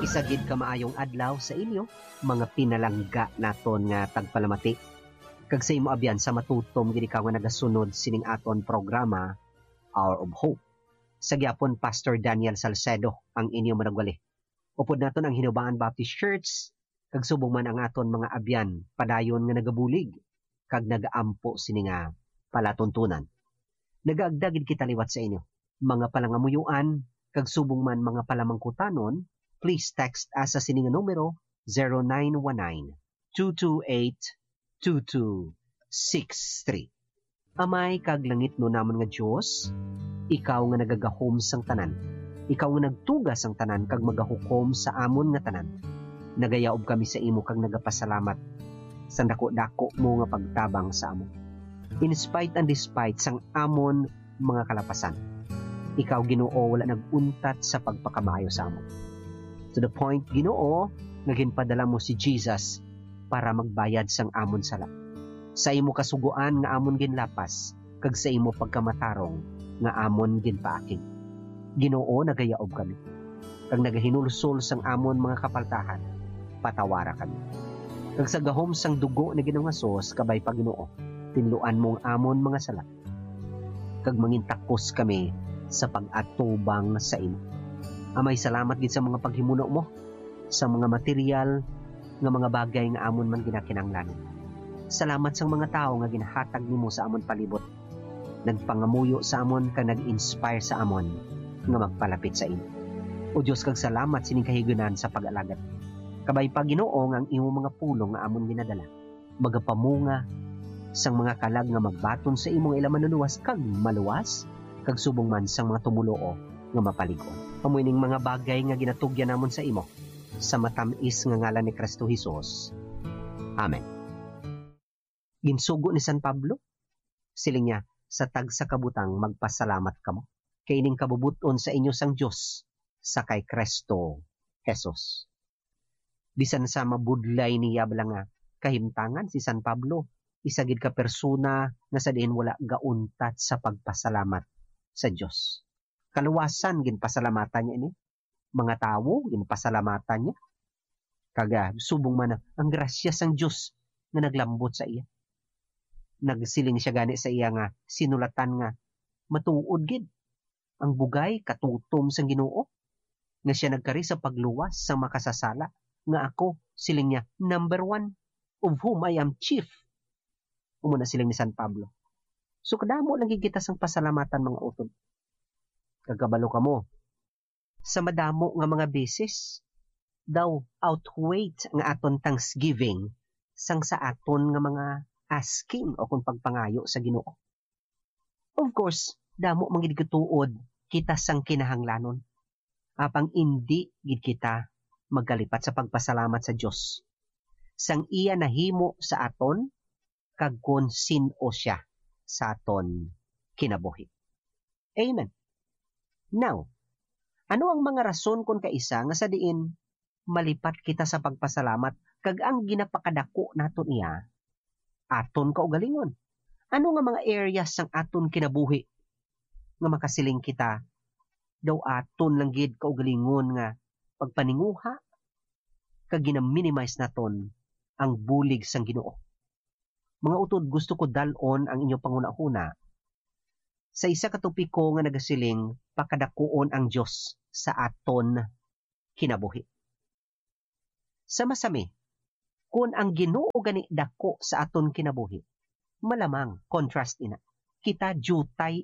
Isagid ka maayong adlaw sa inyo, mga pinalangga naton nga tagpalamati. Kag sa imo abyan sa matutom gid ka nga nagasunod sining aton programa, Hour of Hope. Sa gyapon Pastor Daniel Salcedo ang inyo managwali. Upod naton ang Hinubaan Baptist Church, kag subong man ang aton mga abyan padayon nga nagabulig kag nagaampo sini nga palatuntunan. Nagaagda gid kita liwat sa inyo, mga palangamuyuan kag subong man mga palamangkutanon. Please text us sa sining numero 0919-228-2263. Amay kag langit no namon nga Dios, ikaw nga nagagahom sang tanan. Ikaw nga nagtugas sang tanan kag magahukom sa amon nga tanan. Nagayaob kami sa imo kag nagapasalamat sa dako-dako mo nga pagtabang sa amo. In spite and despite sang amon mga kalapasan, ikaw Ginoo wala naguntat sa pagpakamayo sa amo. To the point, Ginoo, naginpadala mo si Jesus para magbayad sang amon sala. Sa imo kasuguan nga amon ginlapas, kag sa imo pagkamatarong nga amon ginpaakig. Ginoo, nagayaob kami. Kag nagahinulsol sang amon mga kapaltahan, patawara kami. Kag sa gahom sang dugo na ginungasos, kabay pa Ginoo, tinluan mong amon mga sala. Kag mangintakos kami sa pag-atubang sa imo. Amay salamat gid sa mga paghimuno mo, sa mga material nga mga bagay nga amon man ginakinahanglan. Salamat sa mga tao nga ginahatag nimo sa amon palibot. Nagpangamuyo sa amon kag nag-inspire sa amon nga magpalapit sa imo. O Dios, kag salamat sining kahigunan sa pag-alagad. Kabay pa Ginoo nga ang imo mga pulong nga amon ginadala, magapamunga sang mga kalag nga magbaton sa imong ila manuluwas kag maluwas, kag subong man sang mga tumuloo nga mapaligon. Pamuining mga bagay nga ginatugyan namon sa imo, sa matamis nga ngalan ni Kristo Jesus. Amen. Ginsugo ni San Pablo, siling niya, sa tag sa kabutang magpasalamat kamo. Kay ining kabubuton sa inyo sang Dios sa kay Kristo Jesus. Bisan sa mabudlay niya bala nga kahimtangan si San Pablo, isagid ka persona nga sa diin wala gauntat sa pagpasalamat sa Dios. Kaluwasan ginpasalamatan niya ini. Mga tao ginpasalamatan niya. Kaga subong man ang grasya sang Dios nga naglambot sa iya. Nagsiling siya gani sa iya nga sinulatan nga matuod gid ang bugay katutom sang Ginoo nga siya nagkari sa pagluwas sa makasasala nga ako siling niya number 1 of whom I am chief. Umuna siling ni San Pablo. So kadamo lang kita sang pasalamatan mga utod. Kagabalo ka mo. Sa madamo nga mga beses, daw outweigh nga aton thanksgiving sang sa aton nga mga asking o kung pagpangayo sa Ginoo. Of course, damo mangid kituod kita sang kinahanglanon. Apang indi gid kita magkalipat sa pagpasalamat sa Dios. Sang iya nahimo sa aton kag kun sin-o siya sa aton kinabuhi. Amen. Now, ano ang mga rason kung kaisa nga sa diin malipat kita sa pagpasalamat kag ang ginapakadako naton iya aton kaugalingon? Ano nga mga areas sang aton kinabuhi nga makasiling kita daw aton lang gid kaugalingon nga pagpaninguha kag gina-minimize naton ang bulig sang Ginoo? Mga utod, gusto ko dalon ang inyo panguna-una sa isa ka topiko nga nagasiling pakadakuon ang Dios sa aton kinabuhi. Sa masami, kung ang Ginoo gani dako sa aton kinabuhi, malamang contrast ina. Kita jutay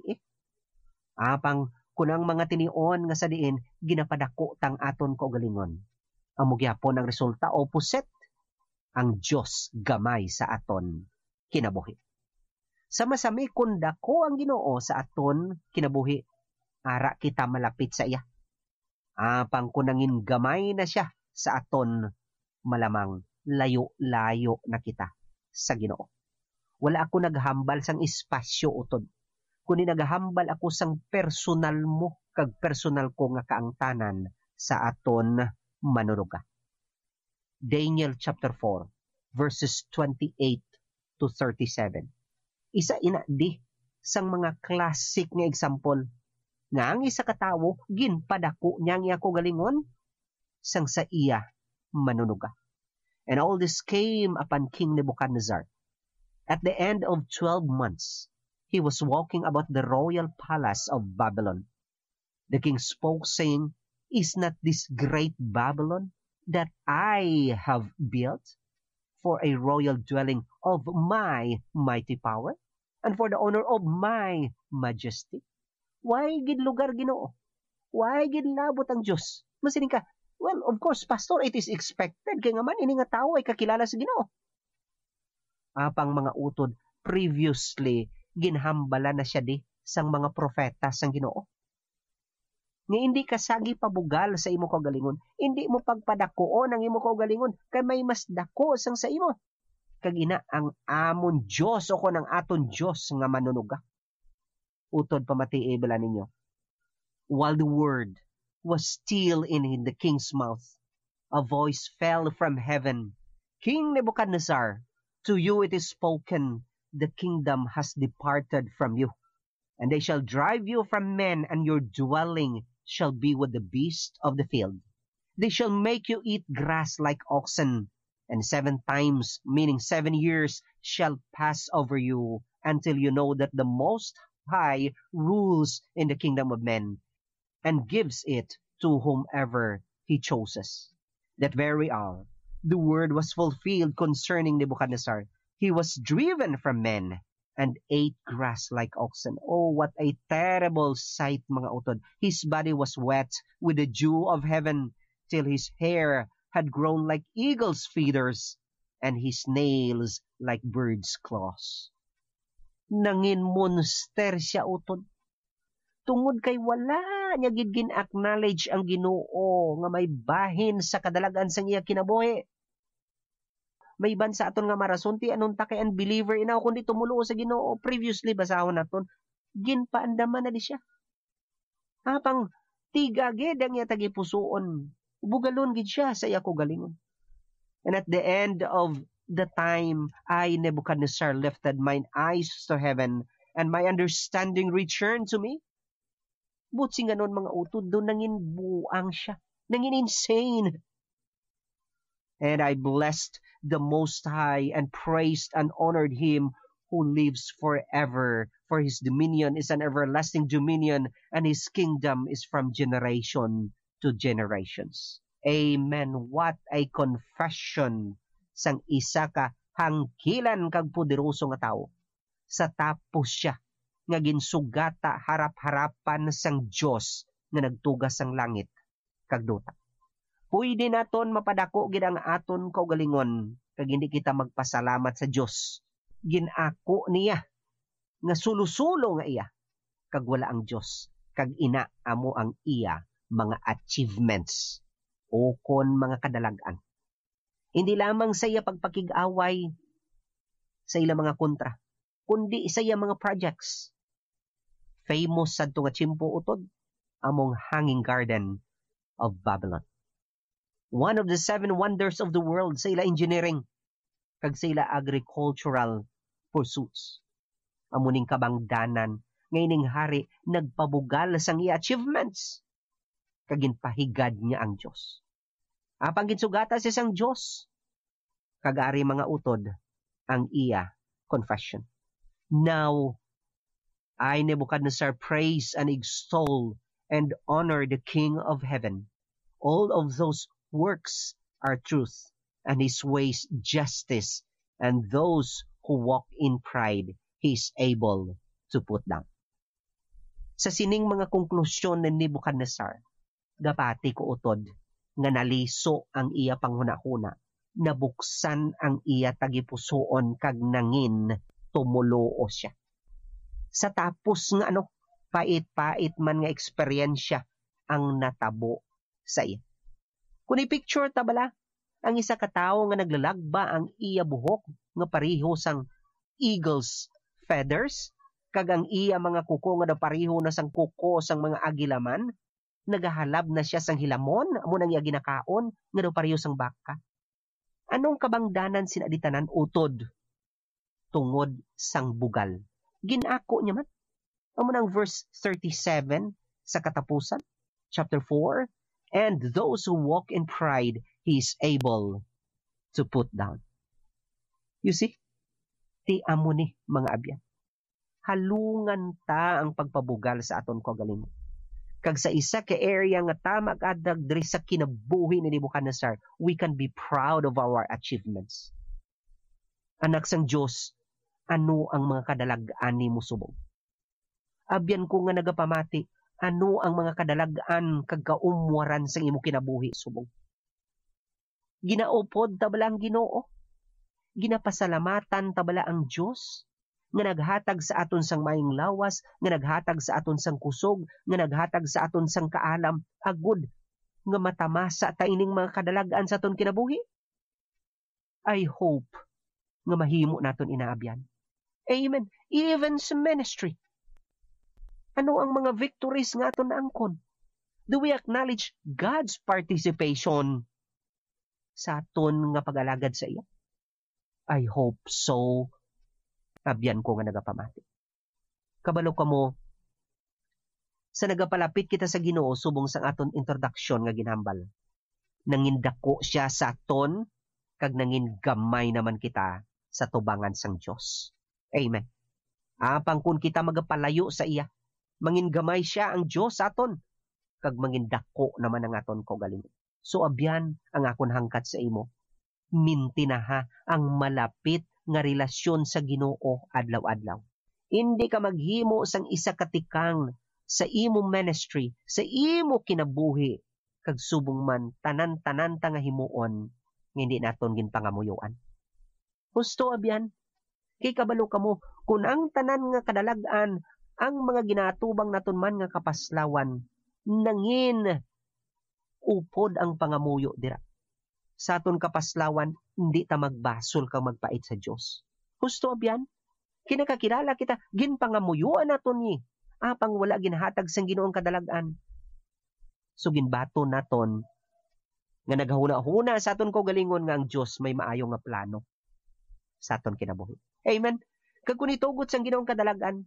Apang kung ang mga tinion nga sa diin ginapadako tang aton kaugalingon, amo gyapon ang resulta opposite. Ang Dios gamay sa aton kinabuhi. Sa masami kung dako ang Ginoo sa aton kinabuhi, ara kita malapit sa iya. Apang kunangin gamay na siya sa aton, malamang layo-layo na kita sa Ginoo. Wala ako naghambal sang espasyo utod, kundi naghambal ako sang personal mo kag personal ko nga kaangtanan sa aton manuruga. Daniel chapter 4 verses 28 to 37. Isa ina di sang mga classic nga example nga ang isa ka tawo ginpadako niya nga ako galingon sang sa iya manunuga. And all this came upon King Nebuchadnezzar. At the end of 12 months, he was walking about the royal palace of Babylon. The king spoke, saying, "Is not this great Babylon that I have built for a royal dwelling of my mighty power, and for the honor of my majesty? Why gid lugar Ginoo? Why gid labot ang Dios?" Masining ka, well, of course, pastor, it is expected kay nga man ini nga tawo ay kakilala sa Ginoo. Apang mga utod, previously ginhambala na siya di sang mga propeta sang Ginoo. Nga hindi ka sagi pabugal sa imo kaugalingon, hindi mo pagpadakoon ang imo kaugalingon kay may mas dako sang sa imo. Kag ina ang amon Dios o kon ang aton Dios nga manunuga. Utod pamati bala ninyo. While the word was still in the king's mouth, a voice fell from heaven. "King Nebuchadnezzar, to you it is spoken, the kingdom has departed from you, and they shall drive you from men, and your dwelling shall be with the beasts of the field. They shall make you eat grass like oxen, and 7 times, meaning 7 years, shall pass over you, until you know that the Most High rules in the kingdom of men, and gives it to whomever he chooses." That very hour, the word was fulfilled concerning Nebuchadnezzar. He was driven from men and ate grass like oxen. Oh, what a terrible sight, mga utod. His body was wet with the dew of heaven, till his hair had grown like eagle's feathers, and his nails like bird's claws. Nangin monster siya utod. Tungod kay wala niya gid gin-acknowledge ang Ginoo nga may bahin sa kadalagan sang iya kinabuhi. May iban sa aton nga marason ti anon ta kay unbeliever inaw kundi tumulo sa Ginoo. Previously basahon naton ginpaandaman na di siya. Apang tiga gid ang iya tagipusoon. Bugalon gid siya sa iya kaugalingon. And at the end of the time, I, Nebuchadnezzar, lifted mine eyes to heaven, and my understanding returned to me. Butsi nga nun mga utod, doon nangin buang siya. Nangin insane. And I blessed the Most High and praised and honored him who lives forever. For his dominion is an everlasting dominion, and his kingdom is from generation to generations. Amen. What a confession sang isa ka hangkilan kag poderoso nga tawo. Sa tapos siya nga ginsugata harap-harapan sang Dios nga nagtugas sang langit kag duta. Pwede naton mapadako gid ang aton kaugalingon kag hindi kita magpasalamat sa Dios. Ginako niya nga sulo-sulo nga iya kag wala ang Dios kag ina amo ang iya mga achievements o kon mga kadalag-an. Hindi lamang sa iya pagpakig-away sa ilang mga kontra, kundi sa iya mga projects. Famous sad nga tiyempo utod among Hanging Garden of Babylon. One of the 7 wonders of the world sa ila engineering kag sa ila agricultural pursuits. Amuning kabangdanan ngayning hari nagpabugal sang iya achievements kag ginpahigad niya ang Dios. Apang ginsugata sa isang Dios kag ari mga utod ang iya confession. Now I, Nebuchadnezzar, praise and extol and honor the King of heaven. All of those works are truth, and his ways justice, and those who walk in pride he is able to put down. Sa sining mga konklusyon ni Nebuchadnezzar, gapati ko utod nga naliso ang iya panghuna-huna, nabuksan ang iya tagipusoon kag nangin tumulo siya. Sa tapos nga pait-pait man nga eksperyensya ang natabo sa iya. Kung i-picture ta bala, ang isa ka tawo nga naglalagba ang iya buhok nga pareho sang eagle's feathers, kag ang iya mga kuko nga pareho na sang kuko sang mga agilaman, nagahalab na siya sang hilamon, amo nang iya ginakaon nga daw pareho sang baka. Anong kabangdanan sinaditanan utod tungod sang bugal? Ginako niya man. Amo nang verse 37 sa katapusan, chapter 4, and those who walk in pride, He is able to put down. You see, ti amo ni mga abyan. Halungan ta ang pagpabugal sa aton kagalingon. Kag sa isa ka area nga ta mag-adag diri sa kinabuhi ni Nebuchadnezzar, we can be proud of our achievements. Anak sang Dios, ano ang mga kadalagan nimo subong? Abyan ko nga nagapamati, ano ang mga kadalagan kag kaumwaran sang imo kinabuhi subong? Ginaupod ta bala ang Ginoo? Ginapasalamatan ta bala ang Dios nga naghatag sa aton sang maayong lawas, nga naghatag sa aton sang kusog, nga naghatag sa aton sang kaalam, agud nga matamasa ta ining mga kadalagan sa aton kinabuhi? I hope nga mahimo naton inaabyan. Amen. Even sa ministry. Ano ang mga victories nga aton naangkon? Do we acknowledge God's participation sa aton nga pag-alagad sa iya? I hope so. Abyan ko nga nagapamati. Kabalo ka mo, sa nagapalapit kita sa Ginoo subong sa aton introduction nga ginhambal. Nangindako siya sa aton, kag nangin gamay naman kita sa tubangan sang Dios. Amen. Apang kun kita magapalayo sa iya, mangin gamay siya ang Dios sa aton, kag mangin dako naman ang aton kaugalingon. So abyan ang akon hangkat sa imo. Mintinaha ang malapit nga relasyon sa Ginoo adlaw-adlaw. Hindi ka maghimo sang isa katikang sa imo ministry, sa imo kinabuhi, kag subong man tanan-tanan ta nga himuon nga hindi naton ginpangamuyoan. Husto abyan, kay kabalo kamo kun ang tanan nga kadalagan, ang mga ginatubang naton man nga kapaslawan, nangin upod ang pangamuyo dira. Sa aton kapaslawan, hindi ta magbasol kang magpait sa Dios. Husto abyan, kinakakilala kita, ginpangamuyuan naton ni, apang wala ginhatag sang Ginoong kadalagan. So ginbato naton, nga naghuna-huna sa aton kaugalingon nga ang Dios may maayo nga plano sa aton kinabuhi. Amen. Kag kun itugot sang Ginoong kadalagan,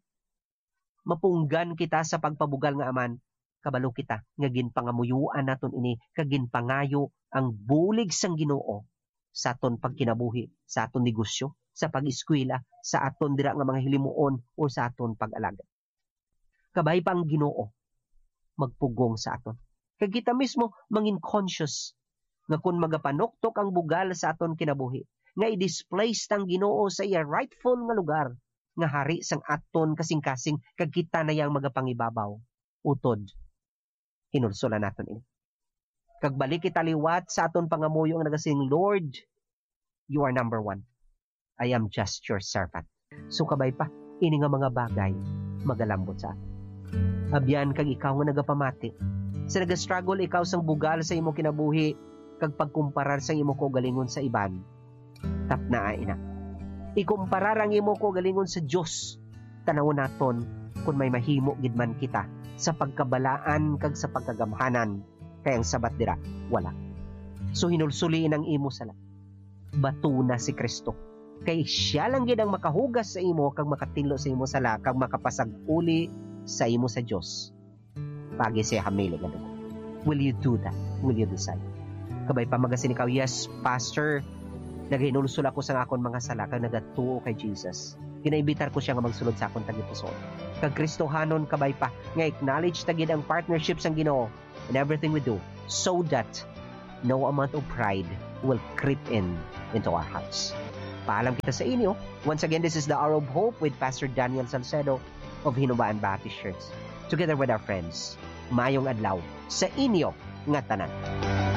mapunggan kita sa pagpabugal nga aman, kabalo kita nga ginpangamuyuan naton ini, kag ginpangayo ang bulig sang Ginoo sa aton pagkinabuhi, sa aton negosyo, sa pag-eskwela, sa aton dira nga mga hilimuon o sa aton pag-alaga. Kabay pa ang Ginoo magpugong sa aton. Kag kita mismo mangin conscious nga kun magapanuktok ang bugal sa aton kinabuhi, nga i-display tang Ginoo sa iya rightful nga lugar, nga hari sang aton kasing-kasing, kag kita na yang magapangibabaw. Utod, hinulsolan naton ini. Kag balik kita liwat sa aton pangamuyo nga nagasing, Lord, you are number one. I am just your servant. So kabay pa, ini nga mga bagay magalambot sa atin. Abyan kag ikaw nga nagapamati. Sa nagastruggle ikaw sang bugal sa imo kinabuhi, kag pagkumparar sa imo kaugalingon sa iban, tap na ina. Ikumparar ang imo kaugalingon sa Dios. Tanawon naton kung may mahimo gid man kita sa pagkabalaan kag sa pagkagamhanan. Kaya ang sabat dira, wala. So hinulsuliin ang imo sala. Bato na si Kristo. Kay siya lang gid ang makahugas sa imo, kag makatinlo sa imo sala, kag makapasag-uli sa imo sa Dios. Pagi siya hamili nga dugo. Will you do that? Will you decide? Kabay pa magasin ikaw, yes, Pastor, naghinulsul ako sa akon mga sala, kag nagatuo kay Jesus. Ginaibitar ko siya nga magsulod sa akon tagipuson. Kag Kristohanon kabay pa, nga acknowledge tagid ang partnership sang Ginoo in everything we do, so that no amount of pride will creep into our hearts. Paalam kita sa inyo. Once again, this is the Hour of Hope with Pastor Daniel Salcedo of Hinubaan Baptist Church. Together with our friends, mayong adlaw sa inyo nga tanan.